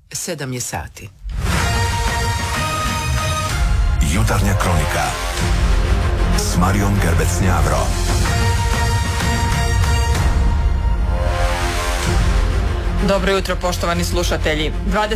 7 je sati. Jutarnja kronika s Marijom Gerbec-Njavro. Dobro jutro, poštovani slušatelji.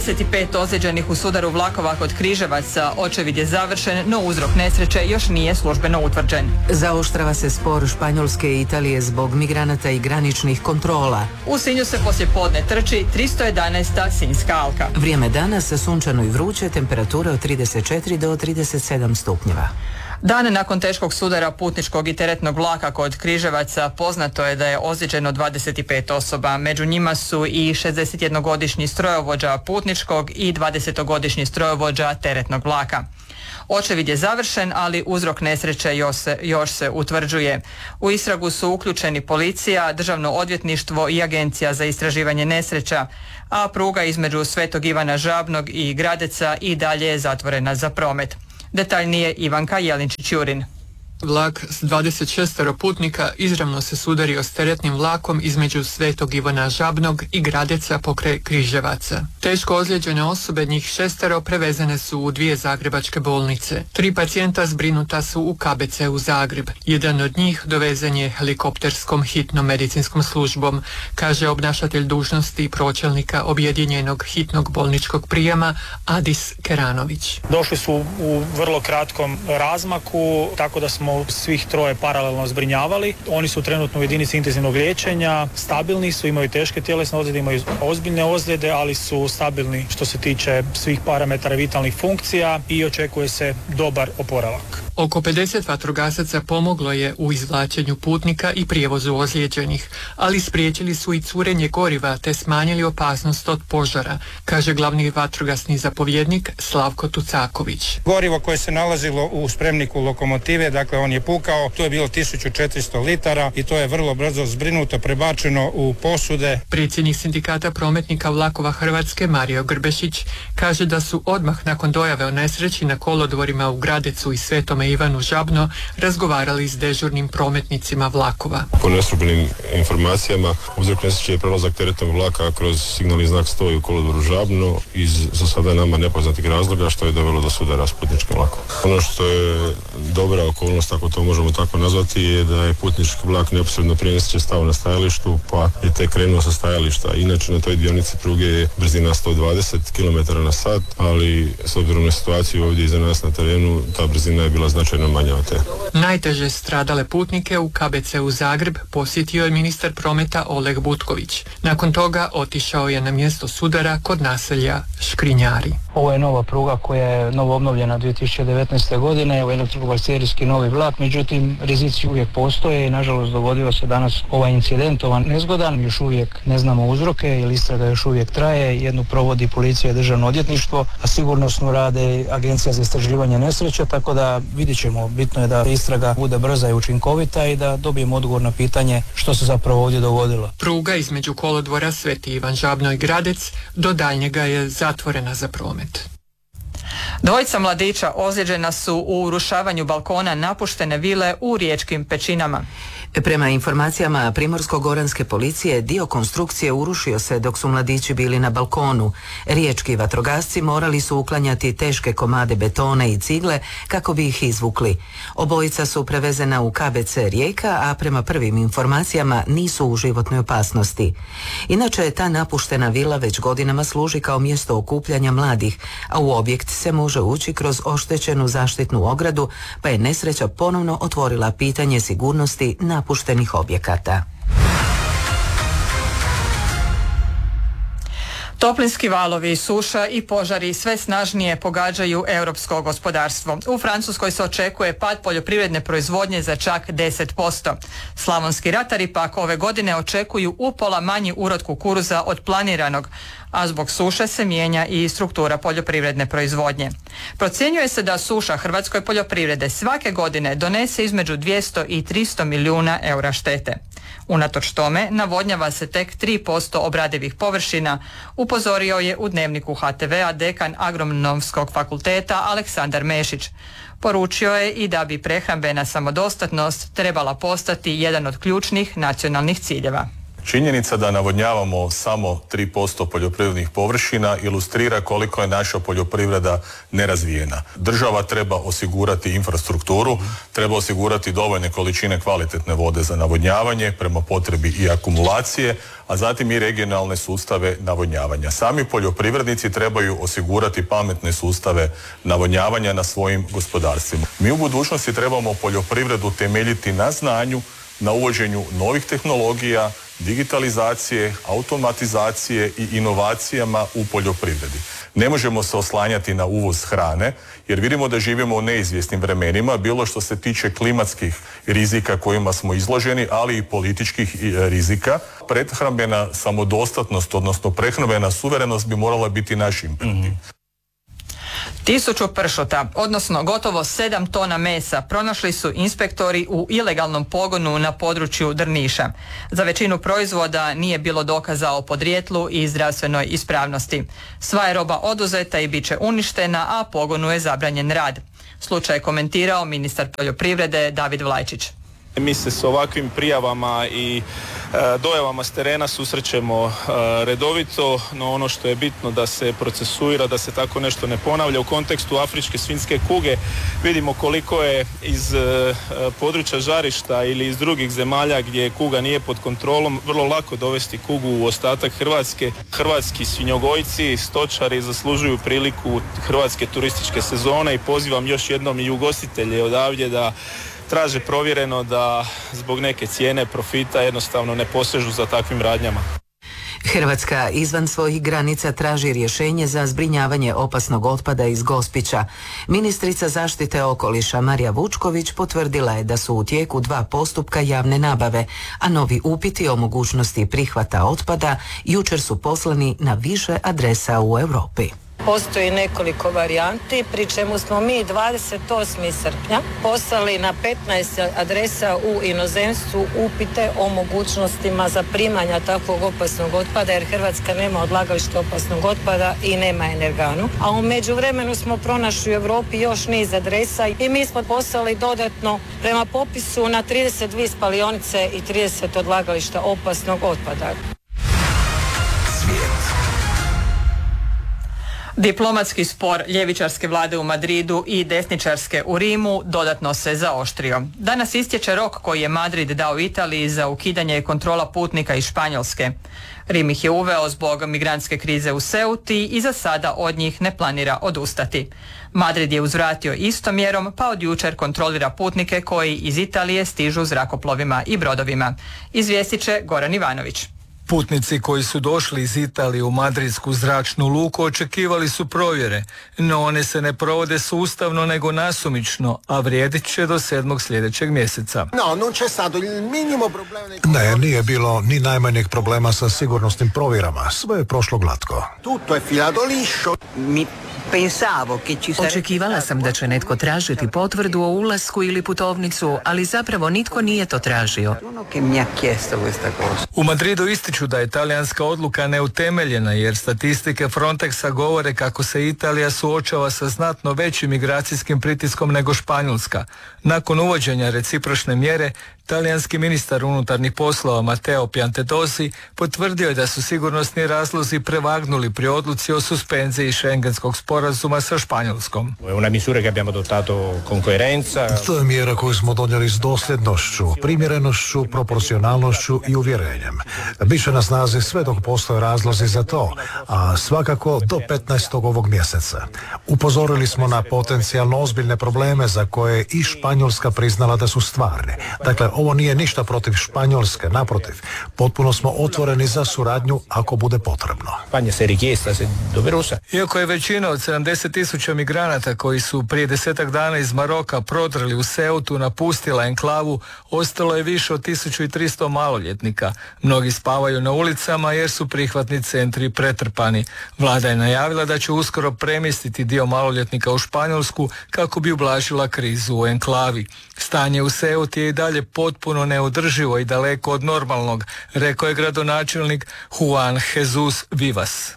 25 ozlijeđenih u sudaru vlakova kod Križevaca. Očevid je završen, no uzrok nesreće još nije službeno utvrđen. Zaoštrava se spor Španjolske i Italije zbog migranata i graničnih kontrola. U Sinju se poslijepodne trči 311. Sinjska alka. Vrijeme danas sunčano i vruće, temperature od 34 do 37 stupnjeva. Dan nakon teškog sudara putničkog i teretnog vlaka kod Križevaca poznato je da je ozlijeđeno 25 osoba. Među njima su i 61-godišnji strojovođa putničkog i 20-godišnji strojovođa teretnog vlaka. Očevid je završen, ali uzrok nesreće još se utvrđuje. U istragu su uključeni policija, Državno odvjetništvo i Agencija za istraživanje nesreća, a pruga između Svetog Ivana Žabnog i Gradeca i dalje je zatvorena za promet. Detaljnije Ivanka Jelinčić-Jurin. Vlak s 26 putnika izravno se sudario s teretnim vlakom između Svetog Ivana Žabnog i Gradeca pokraj Križevaca. Teško ozlijeđene osobe, njih 6, prevezene su u 2 zagrebačke bolnice. 3 pacijenta zbrinuta su u KBC-u Zagreb. Jedan od njih dovezen je helikopterskom hitnom medicinskom službom, kaže obnašatelj dužnosti pročelnika objedinjenog hitnog bolničkog prijema Adis Keranović. Došli su u vrlo kratkom razmaku, tako da smo svih 3 paralelno zbrinjavali. Oni su trenutno u jedinici intenzivnog liječenja, stabilni su, imaju teške tjelesne ozljede, imaju ozbiljne ozljede, ali su stabilni što se tiče svih parametara vitalnih funkcija i očekuje se dobar oporavak. Oko 50 vatrogasaca pomoglo je u izvlačenju putnika i prijevozu ozlijeđenih, ali spriječili su i curenje goriva te smanjili opasnost od požara, kaže glavni vatrogasni zapovjednik Slavko Tucaković. Gorivo koje se nalazilo u spremniku lokomotive, dakle on je pukao, to je bilo 1400 litara i to je vrlo brzo zbrinuto, prebačeno u posude. Predsjednik sindikata prometnika vlakova Hrvatske Mario Grbešić kaže da su odmah nakon dojave o nesreći na kolodvorima u Gradecu i Svetome Ivanu Žabno razgovarali s dežurnim prometnicima vlakova. Po neslužbenim informacijama, uzrok nesreće je prelazak teretnog vlaka kroz signalni znak 100 u kolodvoru Žabno iz za sada nama nepoznatih razloga, što je dovelo do sudara s putničkim vlakom. Ono što je dobra okolnost, ako to možemo tako nazvati, je da je putnički vlak neposredno prije nesreće stao na stajalištu, pa je tek krenuo sa stajališta. Inače na toj dionici pruge je brzina 120 km/h, ali s obzirom na situaciju ovdje iza nas na terenu, ta brzina je bila značajno manja od te. Najteže stradale putnike u KBC-u Zagreb posjetio je ministar prometa Oleg Butković. Nakon toga otišao je na mjesto sudara kod naselja Škrinjari. Ovo je nova pruga koja je novo obnovljena 2019. godine, ovo je elektrobalserijski novi vlak, međutim rizici uvijek postoje i nažalost dogodio se danas ovaj incident, ovaj nezgodan, još uvijek ne znamo uzroke jer istraga još uvijek traje, jednu provodi policija i Državno odvjetništvo, a sigurnosno rade Agencija za istraživanje nesreća, tako da vidjet ćemo, bitno je da istraga bude brza i učinkovita i da dobijemo odgovor na pitanje što se zapravo ovdje dogodilo. Pruga između kolodvora Sveti Ivan Žabno i Gradec do daljnjega je zatvorena za promet. 2 mladića ozlijeđena su u urušavanju balkona napuštene vile u Riječkim Pećinama. Prema informacijama Primorsko-goranske policije, dio konstrukcije urušio se dok su mladići bili na balkonu. Riječki vatrogasci morali su uklanjati teške komade betona i cigle kako bi ih izvukli. Obojica su prevezena u KBC Rijeka, a prema prvim informacijama nisu u životnoj opasnosti. Inače, ta napuštena vila već godinama služi kao mjesto okupljanja mladih, a u objekt se može ući kroz oštećenu zaštitnu ogradu, pa je nesreća ponovno otvorila pitanje sigurnosti napuštenih objekata. Toplinski valovi, suša i požari sve snažnije pogađaju europsko gospodarstvo. U Francuskoj se očekuje pad poljoprivredne proizvodnje za čak 10%. Slavonski ratari pak ove godine očekuju upola manji urod kukuruza od planiranog, a zbog suše se mijenja i struktura poljoprivredne proizvodnje. Procjenjuje se da suša hrvatskoj poljoprivrede svake godine donese između 200 i 300 milijuna eura štete. Unatoč tome, navodnjava se tek 3% obradivih površina, upozorio je u Dnevniku HTV-a dekan Agronomskog fakulteta Aleksandar Mešić. Poručio je i da bi prehrambena samodostatnost trebala postati jedan od ključnih nacionalnih ciljeva. Činjenica da navodnjavamo samo 3% poljoprivrednih površina ilustrira koliko je naša poljoprivreda nerazvijena. Država treba osigurati infrastrukturu, treba osigurati dovoljne količine kvalitetne vode za navodnjavanje, prema potrebi i akumulacije, a zatim i regionalne sustave navodnjavanja. Sami poljoprivrednici trebaju osigurati pametne sustave navodnjavanja na svojim gospodarstvima. Mi u budućnosti trebamo poljoprivredu temeljiti na znanju, na uvođenju novih tehnologija, digitalizacije, automatizacije i inovacijama u poljoprivredi. Ne možemo se oslanjati na uvoz hrane, jer vidimo da živimo u neizvjesnim vremenima, bilo što se tiče klimatskih rizika kojima smo izloženi, ali i političkih rizika. Prehrambena samodostatnost, odnosno prehrambena suverenost bi morala biti naš imperativ. 1000 pršuta, odnosno gotovo 7 tona mesa, pronašli su inspektori u ilegalnom pogonu na području Drniša. Za većinu proizvoda nije bilo dokaza o podrijetlu i zdravstvenoj ispravnosti. Sva je roba oduzeta i bit će uništena, a pogonu je zabranjen rad. Slučaj je komentirao ministar poljoprivrede David Vlajčić. Mi se s ovakvim prijavama i dojavama s terena susrećemo redovito, no ono što je bitno da se procesuira, da se tako nešto ne ponavlja. U kontekstu afričke svinjske kuge vidimo koliko je iz područja žarišta ili iz drugih zemalja gdje kuga nije pod kontrolom vrlo lako dovesti kugu u ostatak Hrvatske. Hrvatski svinjogojci, stočari zaslužuju priliku hrvatske turističke sezone i pozivam još jednom i ugostitelje odavdje da traže provjereno, da zbog neke cijene profita jednostavno ne posežu za takvim radnjama. Hrvatska izvan svojih granica traži rješenje za zbrinjavanje opasnog otpada iz Gospića. Ministrica zaštite okoliša Marija Vučković potvrdila je da su u tijeku 2 postupka javne nabave, a novi upiti o mogućnosti prihvata otpada jučer su poslani na više adresa u Europi. Postoji nekoliko varijanti, pri čemu smo mi 28. srpnja poslali na 15 adresa u inozemstvu upite o mogućnostima zaprimanja takvog opasnog otpada, jer Hrvatska nema odlagalište opasnog otpada i nema energanu. A u međuvremenu smo pronašli u Europi još niz adresa i mi smo poslali dodatno prema popisu na 32 spalionice i 30 odlagališta opasnog otpada. Diplomatski spor ljevičarske vlade u Madridu i desničarske u Rimu dodatno se zaoštrio. Danas istječe rok koji je Madrid dao Italiji za ukidanje kontrola putnika iz Španjolske. Rim ih je uveo zbog migrantske krize u Ceuti i za sada od njih ne planira odustati. Madrid je uzvratio istom mjerom, pa od jučer kontrolira putnike koji iz Italije stižu zrakoplovima i brodovima. Izvijestit će Goran Ivanović. Putnici koji su došli iz Italije u madridsku zračnu luku očekivali su provjere, no one se ne provode sustavno nego nasumično, a vrijedit će do 7. sljedećeg mjeseca. Ne, nije bilo ni najmanjeg problema sa sigurnosnim provjerama. Sve je prošlo glatko. Očekivala sam da će netko tražiti potvrdu o ulasku ili putovnicu, ali zapravo nitko nije to tražio. U Madridu ističu da je talijanska odluka neutemeljena jer statistike Frontexa govore kako se Italija suočava sa znatno većim migracijskim pritiskom nego Španjolska. Nakon uvođenja recipročne mjere, talijanski ministar unutarnjih poslova Matteo Piantedosi potvrdio je da su sigurnosni razlozi prevagnuli pri odluci o suspenziji šengenskog sporazuma sa Španjolskom. To je mjera koju smo donijeli s dosljednošću, primjerenošću, proporcionalnošću i uvjerenjem. Biće na snazi sve dok postoje razlozi za to, a svakako do 15. ovog mjeseca. Upozorili smo na potencijalno ozbiljne probleme za koje je i Španjolska priznala da su stvarne. Dakle, ovo nije ništa protiv Španjolske, naprotiv. Potpuno smo otvoreni za suradnju ako bude potrebno. Iako je većina od 70.000 migranata koji su prije 10 dana iz Maroka prodrli u Ceutu napustila enklavu, ostalo je više od 1300 maloljetnika. Mnogi spavaju na ulicama jer su prihvatni centri pretrpani. Vlada je najavila da će uskoro premjestiti dio maloljetnika u Španjolsku kako bi ublažila krizu u enklavi. Stanje u Ceuti je i dalje potpuno potpuno neodrživo i daleko od normalnog, rekao je gradonačelnik Juan Jesus Vivas.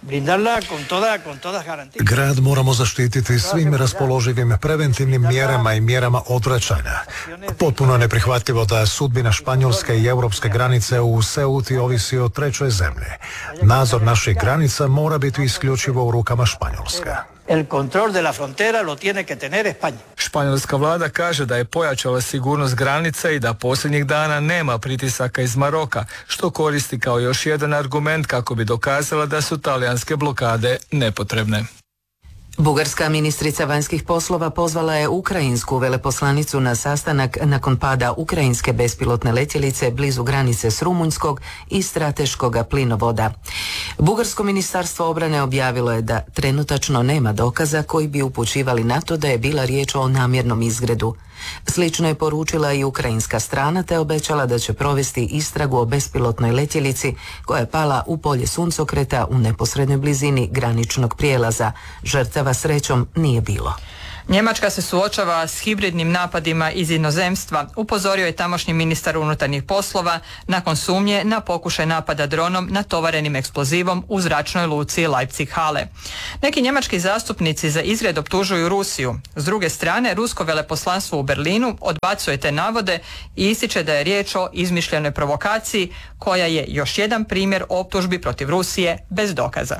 Grad moramo zaštititi svim raspoloživim preventivnim mjerama i mjerama odvraćanja. Potpuno je neprihvatljivo da sudbina španjolske i europske granice u Ceuti ovisi o trećoj zemlji. Nadzor naših granica mora biti isključivo u rukama Španjolske. El control de la frontera lo tiene que tener España. Španjolska vlada kaže da je pojačala sigurnost granica i da posljednjih dana nema pritisaka iz Maroka, što koristi kao još jedan argument kako bi dokazala da su talijanske blokade nepotrebne. Bugarska ministrica vanjskih poslova pozvala je ukrajinsku veleposlanicu na sastanak nakon pada ukrajinske bespilotne letjelice blizu granice s Rumunjskog i strateškog plinovoda. Bugarsko ministarstvo obrane objavilo je da trenutačno nema dokaza koji bi upućivali na to da je bila riječ o namjernom izgredu. Slično je poručila i ukrajinska strana te obećala da će provesti istragu o bespilotnoj letjelici koja je pala u polje suncokreta u neposrednoj blizini graničnog prijelaza. Žrtava srećom nije bilo. Njemačka se suočava s hibridnim napadima iz inozemstva, upozorio je tamošnji ministar unutarnjih poslova nakon sumnje na pokušaj napada dronom natovarenim eksplozivom u zračnoj luci Leipzig-Halle. Neki njemački zastupnici za izgred optužuju Rusiju. S druge strane, rusko veleposlanstvo u Berlinu odbacuje te navode i ističe da je riječ o izmišljenoj provokaciji koja je još jedan primjer optužbi protiv Rusije bez dokaza.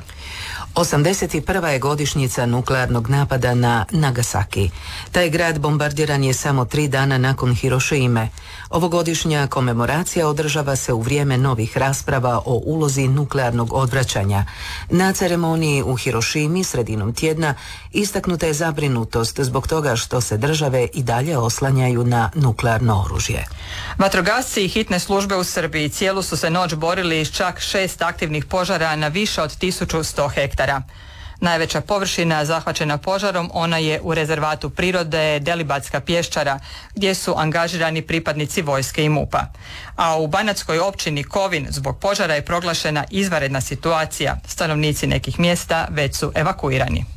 81. je godišnjica nuklearnog napada na Nagasaki. Taj grad bombardiran je samo 3 dana nakon Hirošime. Ovogodišnja komemoracija održava se u vrijeme novih rasprava o ulozi nuklearnog odvraćanja. Na ceremoniji u Hirošimi sredinom tjedna istaknuta je zabrinutost zbog toga što se države i dalje oslanjaju na nuklearno oružje. Vatrogasci i hitne službe u Srbiji cijelu su se noć borili s čak 6 aktivnih požara na više od 1100 hektara. Najveća površina zahvaćena požarom ona je u rezervatu prirode Delibatska pješčara gdje su angažirani pripadnici vojske i MUP-a. A u banatskoj općini Kovin zbog požara je proglašena izvanredna situacija. Stanovnici nekih mjesta već su evakuirani.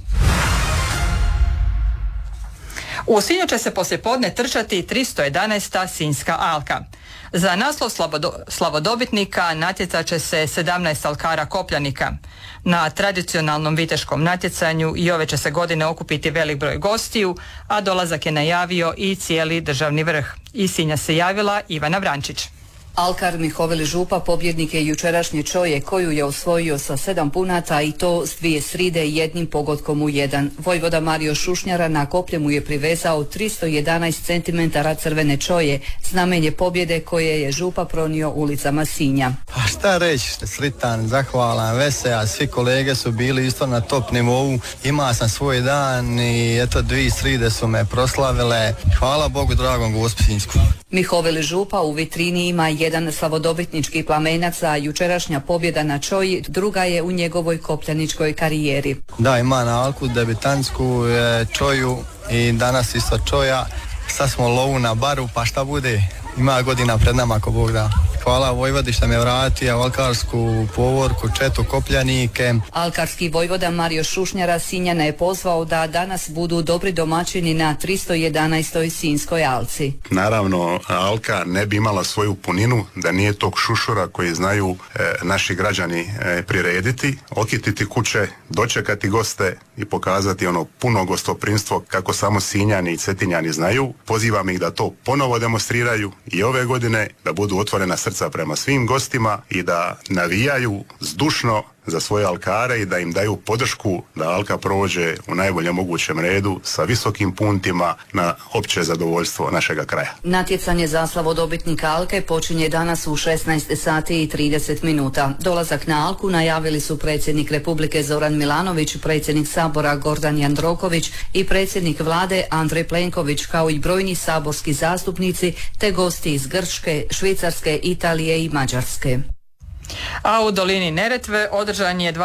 U Sinju će se poslijepodne trčati 311. Sinjska alka. Za naslov slavodobitnika natjecat će se 17 alkara kopljanika. Na tradicionalnom viteškom natjecanju i ove će se godine okupiti velik broj gostiju, a dolazak je najavio i cijeli državni vrh. Iz Sinja se javila Ivana Vrančić. Alkar Mihoveli Župa pobjednik je jučerašnje čoje koju je osvojio sa 7 punata i to s 2 sride i jednim pogodkom u 1. Vojvoda Mario Šušnjara na koplje mu je privezao 311 cm crvene čoje, znamenje pobjede koje je Župa pronio ulicama Sinja. A šta reći, sritan, zahvalan, vesel, svi kolege su bili isto na top nivou, imao sam svoj dan i eto 2 sride su me proslavile, hvala Bogu dragom Gospinsku. Mihoveli Župa u vitrini ima jedan slavodobitnički plamenac, a jučerašnja pobjeda na čoji druga je u njegovoj kopljaničkoj karijeri. Da, ima na alku, debitantsku čoju i danas isto čoja. Sad smo lovu na baru, pa šta bude? Ima godina pred nama ako Bog da. Hvala Vojvodi što me vratio u alkarsku povorku, četu kopljanike. Alkarski vojvoda Mario Šušnjara Sinjana je pozvao da danas budu dobri domaćini na 311. Sinjskoj alci. Naravno, alka ne bi imala svoju puninu da nije tog šušura koji znaju naši građani prirediti, okititi kuće, dočekati goste i pokazati ono puno gostoprimstvo kako samo Sinjani i Cetinjani znaju. Pozivam ih da to ponovo demonstriraju i ove godine, da budu otvorena srca prema svim gostima i da navijaju zdušno za svoje alkare i da im daju podršku da alka prođe u najboljem mogućem redu sa visokim puntima na opće zadovoljstvo našega kraja. Natjecanje za slavodobitnika alke počinje danas u 16 sati i 30 minuta. Dolazak na alku najavili su predsjednik Republike Zoran Milanović, predsjednik Sabora Gordan Jandroković i predsjednik vlade Andrej Plenković, kao i brojni saborski zastupnici te gosti iz Grčke, Švicarske, Italije i Mađarske. A u dolini Neretve održan je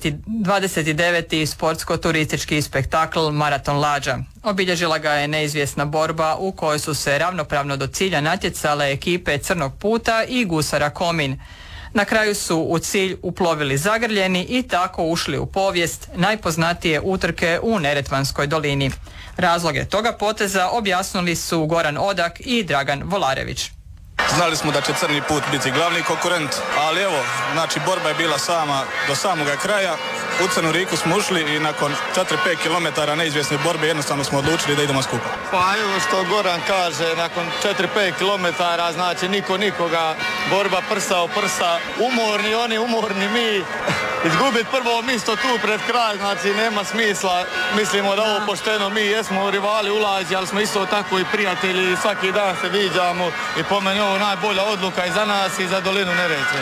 29. sportsko-turistički spektakl Maraton lađa. Obilježila ga je neizvjesna borba u kojoj su se ravnopravno do cilja natjecale ekipe Crnog puta i Gusara Komin. Na kraju su u cilj uplovili zagrljeni i tako ušli u povijest najpoznatije utrke u Neretvanskoj dolini. Razloge toga poteza objasnili su Goran Odak i Dragan Volarević. Znali smo da će Crni put biti glavni konkurent, ali evo, znači borba je bila do samoga kraja. U Crnu Riku smo ušli i nakon 4-5 km neizvjesne borbe jednostavno smo odlučili da idemo skupa. Pa evo što Goran kaže, nakon 4-5 km, znači niko nikoga, borba prsa o prsa, umorni oni, umorni mi. Izgubiti prvo mjesto tu pred kraj, znači nema smisla. Mislimo da ovo pošteno, mi jesmo rivali ulazi, ali smo isto tako i prijatelji i svaki dan se viđamo i po meni ovo najbolja odluka i za nas i za dolinu Neretve.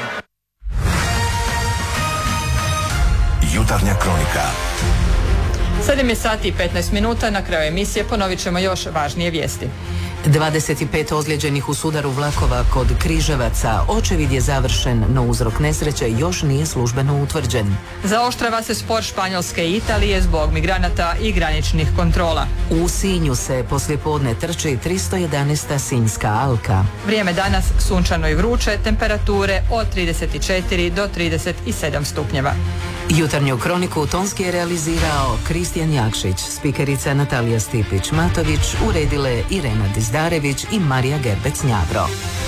Jutarnja kronika. 7 je sati i 15 minuta, na kraju emisije ponovit ćemo još važnije vijesti. 25 ozlijeđenih u sudaru vlakova kod Križevaca. Očevid je završen, no uzrok nesreće još nije službeno utvrđen. Zaoštrava se spor Španjolske i Italije zbog migranata i graničnih kontrola. U Sinju se poslijepodne trči 311. Sinjska alka. Vrijeme danas sunčano i vruće, temperature od 34 do 37 stupnjeva. Jutarnju kroniku tonski je realizirao Kristijan Jakšić, spikerica Natalija Stipić-Matović, uredile Irena Dizdarević i Marija Gerbec-Njavro.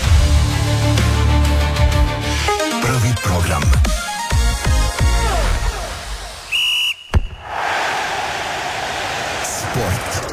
Prvi program. Sport.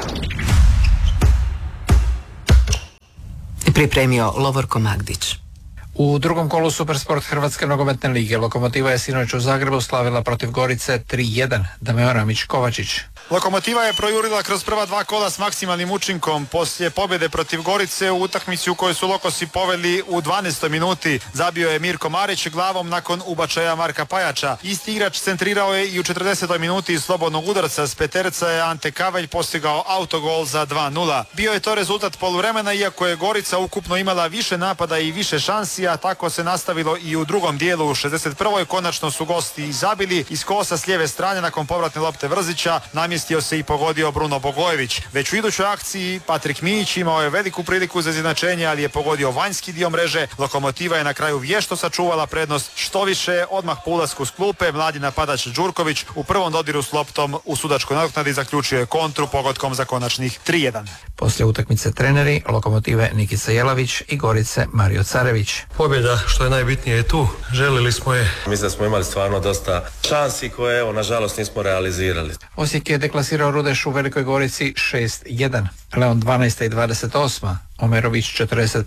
Pripremio Lovorko Magdić. U drugom kolu Supersport Hrvatske nogometne lige Lokomotiva je sinoć u Zagrebu slavila protiv Gorice 3-1. Dameo Ramić-Kovačić. Lokomotiva je projurila kroz prva dva kola s maksimalnim učinkom. Poslije pobjede protiv Gorice u utakmici u kojoj su Lokosi poveli u 12. minuti zabio je Mirko Marić glavom nakon ubačaja Marka Pajača. Isti igrač centrirao je i u 40. minuti iz slobodnog udarca s peterca je Ante Kavelj postigao autogol za 2-0. Bio je to rezultat poluvremena, iako je Gorica ukupno imala više napada i više šansi, a tako se nastavilo i u drugom dijelu. U 61. konačno su gosti zabili iz kosa s lijeve strane nakon povratne lopte Vrzića. Namjestio se i pogodio Bruno Bogojević. Već u idućoj akciji Patrik Mijić imao je veliku priliku za izjednačenje, ali je pogodio vanjski dio mreže. Lokomotiva je na kraju vješto sačuvala prednost. Što više, odmah po ulasku s klupe mladi napadač Đurković u prvom dodiru s loptom u sudačkoj nadoknadi zaključio je kontru pogodkom za konačnih 3-1. Poslije utakmice treneri Lokomotive Nikica Jelavić i Gorice Mario Carević. Pobjeda, što je najbitnije, je tu. Želili smo je. Mislim da smo imali stvarno dosta šansi koje, evo, nažalost nismo realizirali. Osijek je deklasirao Rudeš u Velikoj Gorici 6-1. Leon 12. i 28. Omerović 41.,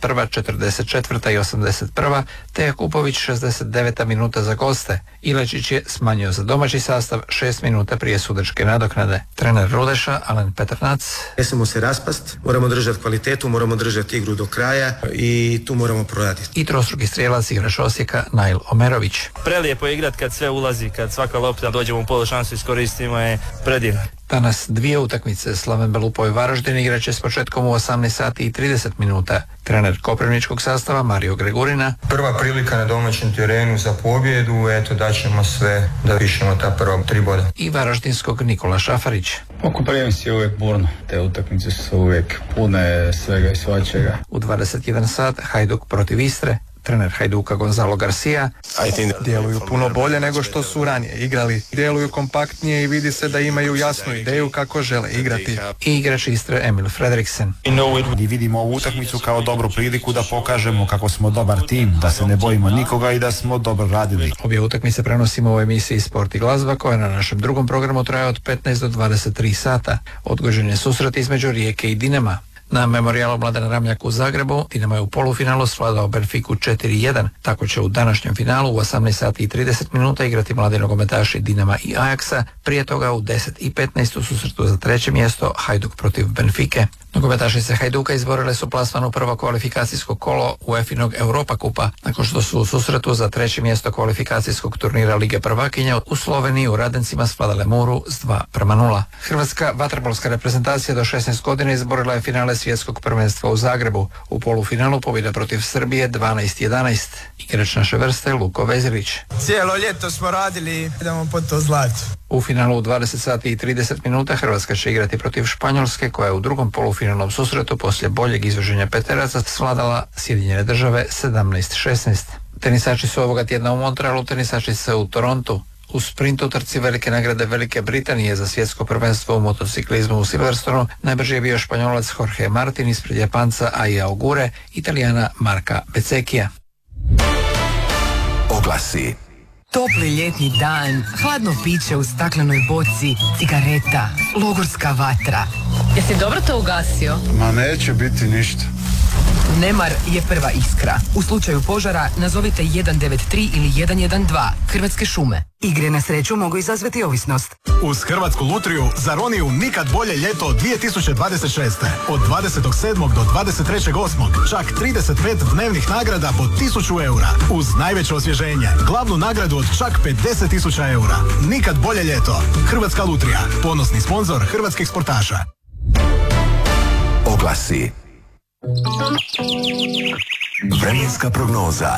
44. i 81. te Jakupović 69. minuta za goste. Ilačić je smanjio za domaći sastav 6 minuta prije sudačke nadoknade. Trener Rudeša Alen Petrnac. Ne smijemo se raspast, moramo držati kvalitetu, moramo držati igru do kraja i tu moramo proraditi. I trostruki strijelac igrač Osijeka Nail Omerović. Prelijepo je igrat kad sve ulazi, kad svaka lopta dođemo u polušansu iskoristimo je predivno. Danas dvije utakmice. Slaven Belupo i Varaždin igraće s početkom u 18 sati i 30 minuta. Trener koprivničkog sastava Mario Gregurina. Prva prilika na domaćem terenu za pobjedu, eto daćemo sve da pišemo ta prva 3 boda. I varaždinskog Nikola Šafarić. Konkurencija je uvijek burno, te utakmice su uvijek pune svega i svačega. U 21 sat Hajduk protiv Istre. Trener Hajduka Gonzalo Garcia. Djeluju puno bolje nego što su ranije igrali. Djeluju kompaktnije i vidi se da imaju jasnu ideju kako žele igrati. I igrač Istre Emil Fredriksen. I vidimo ovu utakmicu kao dobru priliku da pokažemo kako smo dobar tim, da se ne bojimo nikoga i da smo dobro radili. Obje utakmice prenosimo u emisiji Sport i glazba koja na našem drugom programu traje od 15 do 23 sata. Odgođen je susret između Rijeke i Dinama. Na memorijalu Mladena Ramljaka u Zagrebu Dinamo je u polufinalu svladao Benfiku 4-1. Tako će u današnjem finalu u 18 sati i 30 minuta igrati mladi nogometaši Dinama i Ajaxa. Prije toga u 10 i 15 u susretu za treće mjesto Hajduk protiv Benfike. Nogometašice Hajduka izborile su plasman u prvo kvalifikacijsko kolo UEFA-inog Europa kupa, nakon što su u susretu za treće mjesto kvalifikacijskog turnira Lige prvakinja u Sloveniji u Radencima svladale Muru s 2-0. Hrvatska vaterpolska reprezentacija do 16 godina izborila je finale svjetskog prvenstva u Zagrebu. U polufinalu pobjeda protiv Srbije 12-11. Igrač naše vrste Luko Vezilić. Cijelo ljeto smo radili, idemo po to zlato. U finalu u 20 sati i 30 minuta Hrvatska će igrati protiv Španjolske koja je u drugom polufinalnom susretu poslije boljeg izvoženja peteraca svladala Sjedinjene Države 17-16. Tenisači su ovoga tjedna u Montrealu, tenisačice u Torontu. U sprintu trci velike nagrade Velike Britanije za svjetsko prvenstvo u motociklizmu u Silverstonu najbrži je bio Španjolac Jorge Martin ispred Japanca Aia Ogure, Italijana Marka Bezzecchia. Oglasi. Topli ljetni dan, hladno piće u staklenoj boci, cigareta, logorska vatra. Jesi dobro to ugasio? Ma neće biti ništa. Nemar je prva iskra. U slučaju požara nazovite 193 ili 112, Hrvatske šume. Igre na sreću mogu izazvati ovisnost. Uz Hrvatsku lutriju za Roniju nikad bolje ljeto 2026. Od 27. do 23.8. čak 35 dnevnih nagrada po 1000 eura. Uz najveće osvježenje, glavnu nagradu od čak 50.000 eura. Nikad bolje ljeto. Hrvatska lutrija, ponosni sponzor hrvatskih sportaša. Oglasi. Vremenska prognoza.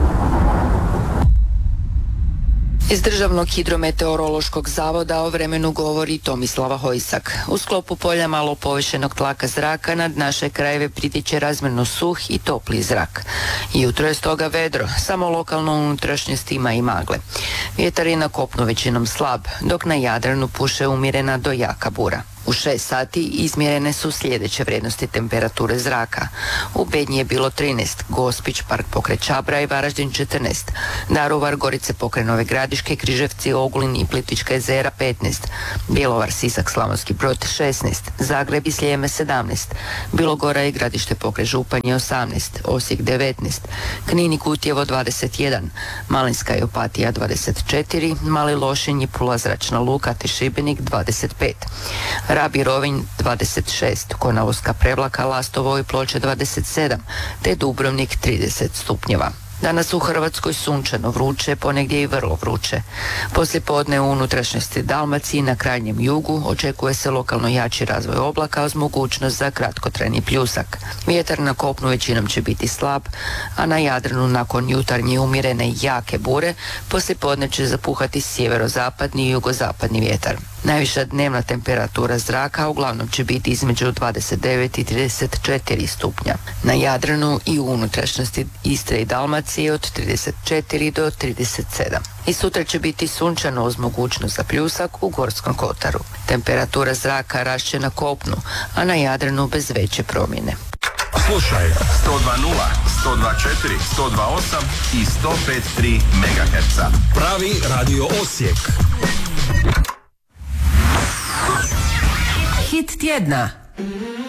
Iz Državnog hidrometeorološkog zavoda o vremenu govori Tomislava Hojsak. U sklopu polja malo povišenog tlaka zraka nad naše krajeve pritiče razmjerno suh i topli zrak. Jutro je stoga vedro, samo lokalno u unutrašnjosti ima i magle. Vjetar je na kopnu većinom slab, dok na Jadranu puše umjerena do jaka bura. U 6 sati izmjerene su sljedeće vrijednosti temperature zraka. U Bednji je bilo 13, Gospić, Park pokraj Čabra i Varaždin 14, Daruvar, Gorice pokraj Nove Gradiške, Križevci, Ogulin i Plitvička jezera 15, Bjelovar, Sisak, Slavonski Brod 16, Zagreb i Sljeme 17, Bilogora i Gradište pokraj Županje 18, Osijek 19, Knin i Kutjevo 21, Malinska i Opatija 24, Mali Lošinj i Pula zračna luka te Šibenik 25, Rab i Rovinj 26, Konavoska, Prevlaka, Lastovo i Ploče 27, te Dubrovnik 30 stupnjeva. Danas u Hrvatskoj sunčano, vruće, ponegdje i vrlo vruće. Poslijepodne u unutrašnjosti Dalmaciji na krajnjem jugu očekuje se lokalno jači razvoj oblaka uz mogućnost za kratkotrajni pljusak. Vjetar na kopnu većinom će biti slab, a na Jadranu nakon jutarnje umjerene jake bure poslijepodne će zapuhati sjeverozapadni i jugozapadni vjetar. Najviša dnevna temperatura zraka uglavnom će biti između 29 i 34 stupnja. Na Jadranu i u unutrašnjosti Istre i Dalmacije od 34 do 37. I sutra će biti sunčano uz mogućnost za pljusak u Gorskom kotaru. Temperatura zraka rašće na kopnu, a na Jadranu bez veće promjene. Slušaj 102.0, 102.4, 102.8 i 105.3 MHz. Pravi radio Osijek. Hit tjedna.